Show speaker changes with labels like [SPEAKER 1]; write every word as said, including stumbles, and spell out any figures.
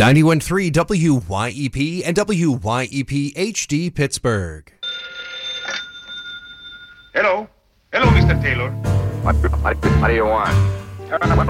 [SPEAKER 1] ninety-one point three W Y E P and W Y E P H D Pittsburgh.
[SPEAKER 2] Hello. Hello, Mister Taylor.
[SPEAKER 3] What, what, what do you want?